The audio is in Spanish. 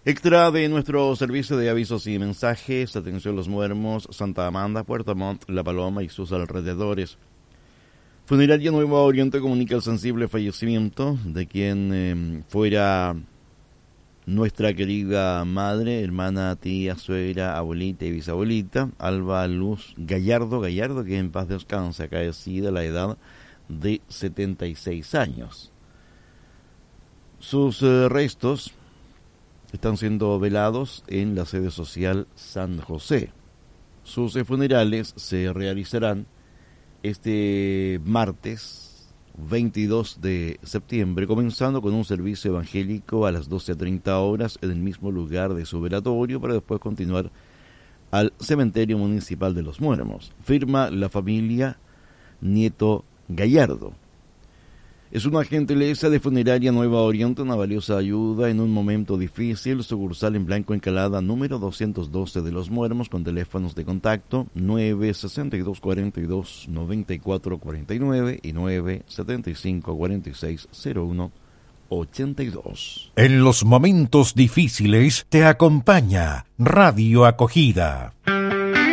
Extra de nuestro servicio de avisos y mensajes, atención Los Muermos, Santa Amanda, Puerto Montt, La Paloma y sus alrededores. Funeraria Nuevo Oriente comunica el sensible fallecimiento de quien fuera nuestra querida madre, hermana, tía, suegra, abuelita y bisabuelita, Alba Luz Gallardo, que en paz descanse, acaecida a la edad de 76 años. Sus restos están siendo velados en la sede social San José. Sus funerales se realizarán este martes 22 de septiembre, comenzando con un servicio evangélico a las 12:30 horas en el mismo lugar de su velatorio, para después continuar al cementerio municipal de Los Muermos. Firma la familia Nieto Gallardo. Es una gentileza de Funeraria Nueva Oriente, una valiosa ayuda en un momento difícil. Sucursal en Blanco Encalada, número 212 de Los Muermos, con teléfonos de contacto 962-42-9449 y 975-4601-82. En los momentos difíciles te acompaña Radio Acogida.